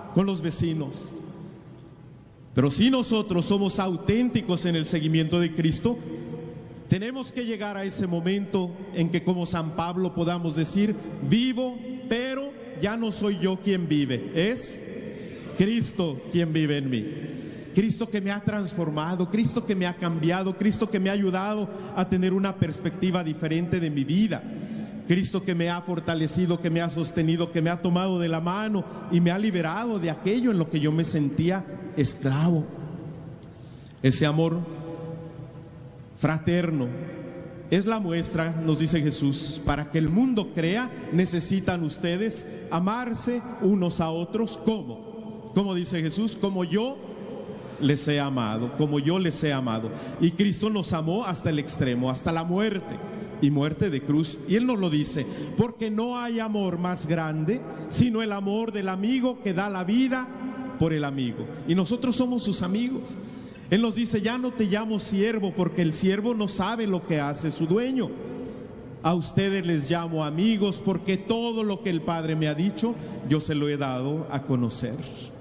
con los vecinos. Pero si nosotros somos auténticos en el seguimiento de Cristo, tenemos que llegar a ese momento en que, como San Pablo, podamos decir: vivo, pero ya no soy yo quien vive, es Cristo quien vive en mí. Cristo que me ha transformado, Cristo que me ha cambiado, Cristo que me ha ayudado a tener una perspectiva diferente de mi vida. Cristo que me ha fortalecido, que me ha sostenido, que me ha tomado de la mano y me ha liberado de aquello en lo que yo me sentía esclavo. Ese amor fraterno es la muestra, nos dice Jesús: para que el mundo crea, necesitan ustedes amarse unos a otros. ¿Cómo? ¿Cómo dice Jesús? Como yo les he amado, como yo les he amado. Y Cristo nos amó hasta el extremo, hasta la muerte, y muerte de cruz. Y Él nos lo dice: porque no hay amor más grande sino el amor del amigo que da la vida por el amigo. Y nosotros somos sus amigos. Él nos dice: ya no te llamo siervo, porque el siervo no sabe lo que hace su dueño. A ustedes les llamo amigos, porque todo lo que el Padre me ha dicho, yo se lo he dado a conocer.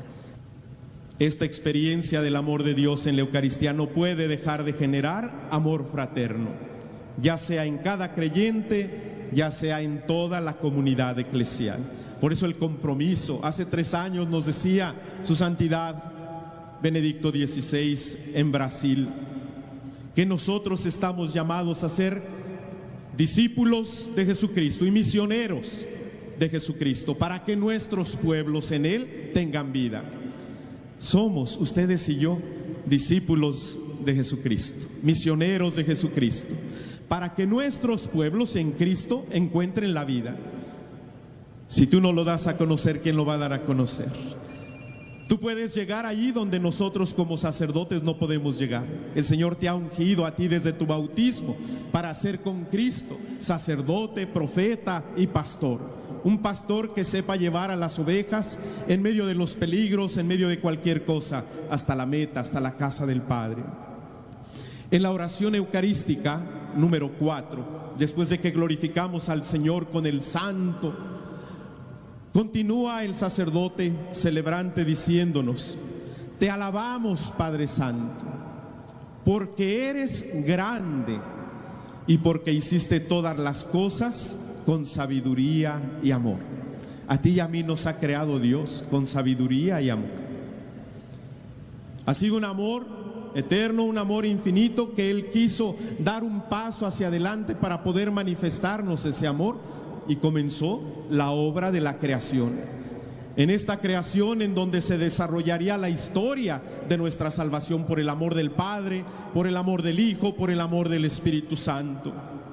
Esta experiencia del amor de Dios en la Eucaristía no puede dejar de generar amor fraterno, ya sea en cada creyente, ya sea en toda la comunidad eclesial. Por eso el compromiso. Hace 3 años nos decía su santidad Benedicto XVI en Brasil, que nosotros estamos llamados a ser discípulos de Jesucristo y misioneros de Jesucristo, para que nuestros pueblos en Él tengan vida. Somos, ustedes y yo, discípulos de Jesucristo, misioneros de Jesucristo, para que nuestros pueblos en Cristo encuentren la vida. Si tú no lo das a conocer, ¿quién lo va a dar a conocer? Tú puedes llegar allí donde nosotros como sacerdotes no podemos llegar. El Señor te ha ungido a ti desde tu bautismo para ser con Cristo sacerdote, profeta y pastor. Un pastor que sepa llevar a las ovejas en medio de los peligros, en medio de cualquier cosa, hasta la meta, hasta la casa del Padre. En la oración eucarística número 4, después de que glorificamos al Señor con el Santo, continúa el sacerdote celebrante diciéndonos: te alabamos, Padre Santo, porque eres grande y porque hiciste todas las cosas con sabiduría y amor. A ti y a mí nos ha creado Dios con sabiduría y amor. Ha sido un amor eterno, un amor infinito, que Él quiso dar un paso hacia adelante para poder manifestarnos ese amor, y comenzó la obra de la creación. En esta creación en donde se desarrollaría la historia de nuestra salvación por el amor del Padre, por el amor del Hijo, por el amor del Espíritu Santo.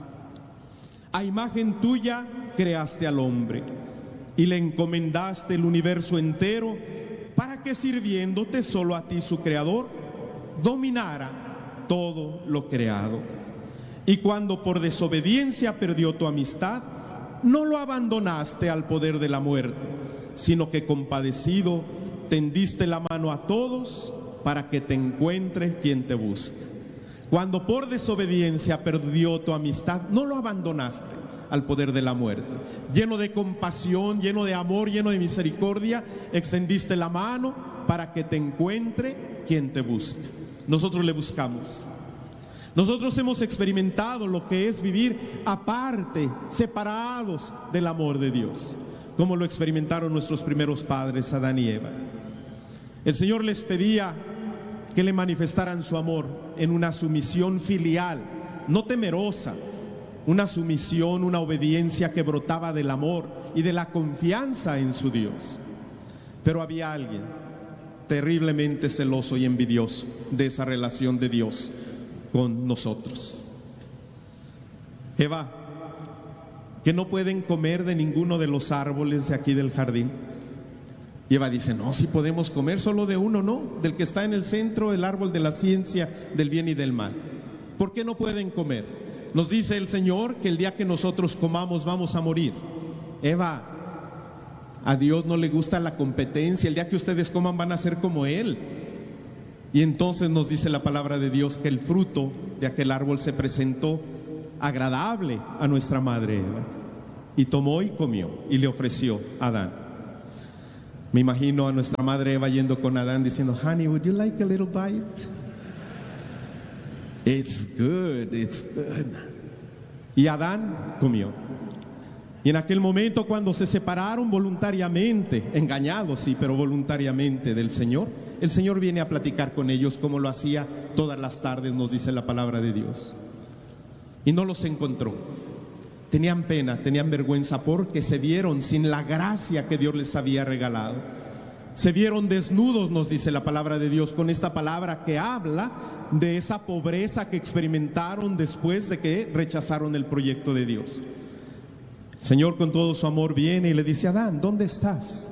A imagen tuya creaste al hombre y le encomendaste el universo entero, para que, sirviéndote solo a ti, su creador, dominara todo lo creado. Y cuando por desobediencia perdió tu amistad, no lo abandonaste al poder de la muerte, sino que, compadecido, tendiste la mano a todos para que te encuentre quien te busque. Cuando por desobediencia perdió tu amistad, no lo abandonaste al poder de la muerte. Lleno de compasión, lleno de amor, lleno de misericordia, extendiste la mano para que te encuentre quien te busque. Nosotros le buscamos. Nosotros hemos experimentado lo que es vivir aparte, separados del amor de Dios, como lo experimentaron nuestros primeros padres, Adán y Eva. El Señor les pedía que le manifestaran su amor en una sumisión filial, no temerosa, una sumisión, una obediencia que brotaba del amor y de la confianza en su Dios. Pero había alguien terriblemente celoso y envidioso de esa relación de Dios con nosotros. Eva, que no pueden comer de ninguno de los árboles de aquí del jardín. Y Eva dice: no, sí podemos comer, solo de uno no, del que está en el centro, el árbol de la ciencia del bien y del mal. ¿Por qué no pueden comer? Nos dice el Señor que el día que nosotros comamos vamos a morir. Eva, a Dios no le gusta la competencia. El día que ustedes coman van a ser como Él. Y entonces nos dice la palabra de Dios que el fruto de aquel árbol se presentó agradable a nuestra madre Eva, y tomó y comió y le ofreció a Adán. Me imagino a nuestra madre Eva yendo con Adán diciendo, honey, would you like a little bite? It's good, it's good. Y Adán comió. Y en aquel momento, cuando se separaron voluntariamente, engañados sí, pero voluntariamente del Señor, el Señor viene a platicar con ellos como lo hacía todas las tardes, nos dice la palabra de Dios. Y no los encontró. Tenían pena, tenían vergüenza porque se vieron sin la gracia que Dios les había regalado. Se vieron desnudos, nos dice la palabra de Dios, con esta palabra que habla de esa pobreza que experimentaron después de que rechazaron el proyecto de Dios. El Señor con todo su amor viene y le dice, Adán, ¿dónde estás?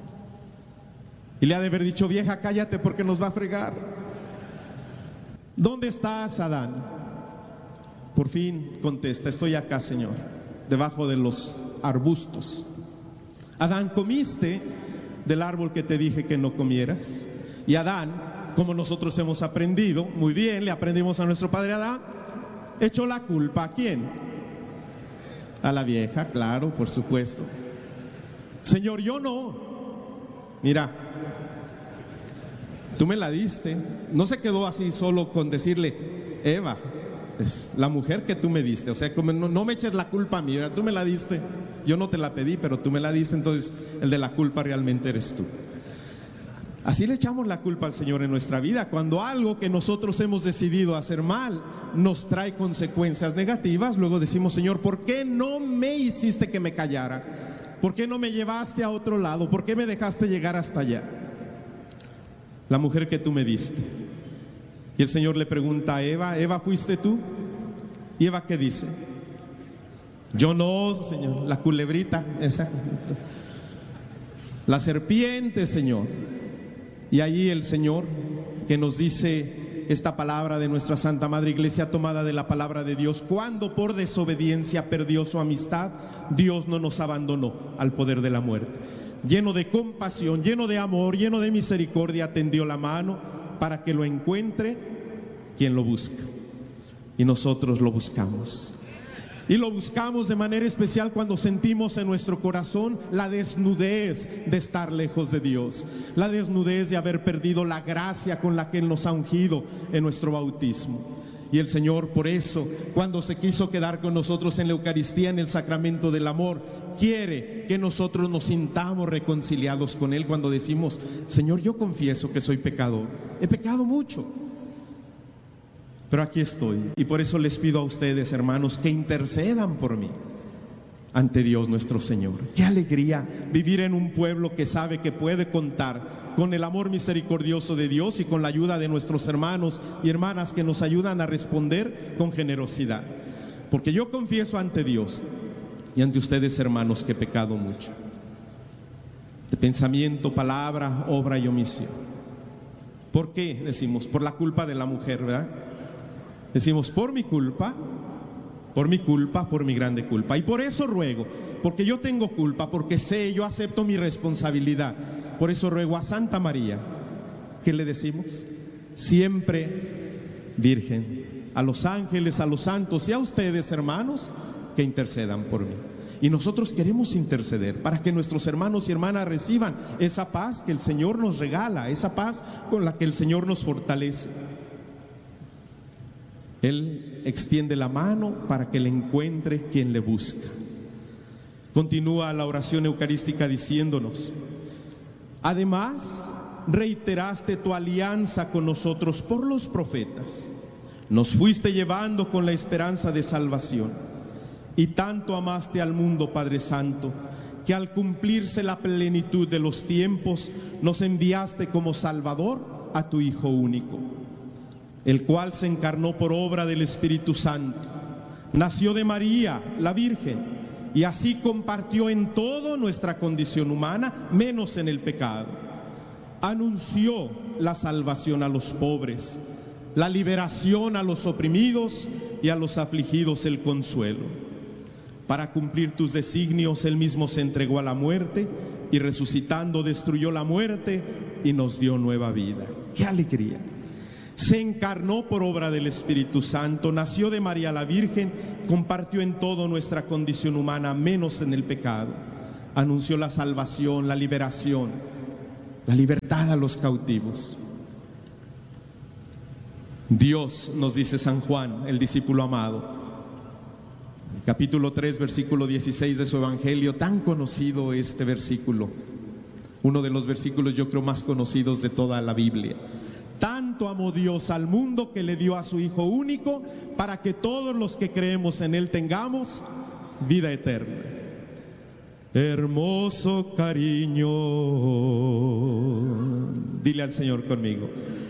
Y le ha de haber dicho, vieja, cállate porque nos va a fregar. ¿Dónde estás, Adán? Por fin contesta, estoy acá, Señor, debajo de los arbustos. Adán, ¿comiste del árbol que te dije que no comieras? Y Adán, como nosotros hemos aprendido, muy bien, le aprendimos a nuestro padre Adán, echó la culpa. ¿A quién? A la vieja, claro, por supuesto. Señor, yo no. Mira, tú me la diste. No se quedó así solo con decirle, Eva, es la mujer que tú me diste. O sea, como no me eches la culpa a mí, ¿verdad? Tú me la diste. Yo no te la pedí, pero tú me la diste. Entonces el de la culpa realmente eres tú. Así le echamos la culpa al Señor en nuestra vida, cuando algo que nosotros hemos decidido hacer mal nos trae consecuencias negativas. Luego decimos, Señor, ¿por qué no me hiciste que me callara? ¿Por qué no me llevaste a otro lado? ¿Por qué me dejaste llegar hasta allá? La mujer que tú me diste. Y el Señor le pregunta a Eva, Eva, ¿fuiste tú? ¿Y Eva qué dice? Yo no, Señor. La culebrita esa, la serpiente, Señor. Y allí el Señor, que nos dice esta palabra de nuestra Santa Madre Iglesia tomada de la palabra de Dios, cuando por desobediencia perdió su amistad, Dios no nos abandonó al poder de la muerte. Lleno de compasión, lleno de amor, lleno de misericordia, tendió la mano para que lo encuentre quien lo busca. Y nosotros lo buscamos. Y lo buscamos de manera especial cuando sentimos en nuestro corazón la desnudez de estar lejos de Dios, la desnudez de haber perdido la gracia con la que Él nos ha ungido en nuestro bautismo. Y el Señor, por eso, cuando se quiso quedar con nosotros en la Eucaristía, en el sacramento del amor, quiere que nosotros nos sintamos reconciliados con Él cuando decimos, Señor, yo confieso que soy pecador, he pecado mucho, pero aquí estoy. Y por eso les pido a ustedes, hermanos, que intercedan por mí ante Dios nuestro Señor. Qué alegría vivir en un pueblo que sabe que puede contar con el amor misericordioso de Dios y con la ayuda de nuestros hermanos y hermanas que nos ayudan a responder con generosidad. Porque yo confieso ante Dios y ante ustedes, hermanos, que he pecado mucho, de pensamiento, palabra, obra y omisión. ¿Por qué? Decimos, por la culpa de la mujer, ¿verdad? Decimos, por mi culpa, por mi grande culpa. Y por eso ruego, porque yo tengo culpa, porque sé, yo acepto mi responsabilidad. Por eso ruego a Santa María, ¿qué le decimos? Siempre Virgen, a los ángeles, a los santos y a ustedes, hermanos, que intercedan por mí. Y nosotros queremos interceder para que nuestros hermanos y hermanas reciban esa paz que el Señor nos regala, esa paz con la que el Señor nos fortalece. Él extiende la mano para que le encuentre quien le busca. Continúa la oración eucarística diciéndonos, además reiteraste tu alianza con nosotros por los profetas, nos fuiste llevando con la esperanza de salvación, y tanto amaste al mundo, Padre Santo, que al cumplirse la plenitud de los tiempos nos enviaste como Salvador a tu Hijo único, el cual se encarnó por obra del Espíritu Santo, nació de María, la Virgen, y así compartió en todo nuestra condición humana, menos en el pecado. Anunció la salvación a los pobres, la liberación a los oprimidos y a los afligidos el consuelo. Para cumplir tus designios, Él mismo se entregó a la muerte y resucitando destruyó la muerte y nos dio nueva vida. ¡Qué alegría! Se encarnó por obra del Espíritu Santo, nació de María la Virgen, compartió en todo nuestra condición humana, menos en el pecado. Anunció la salvación, la liberación la libertad a los cautivos. Dios, nos dice San Juan, el discípulo amado, capítulo 3, versículo 16 de su Evangelio, tan conocido este versículo, uno de los versículos yo creo más conocidos de toda la Biblia. Tanto amó Dios al mundo que le dio a su Hijo único, para que todos los que creemos en Él tengamos vida eterna. Hermoso cariño, dile al Señor conmigo.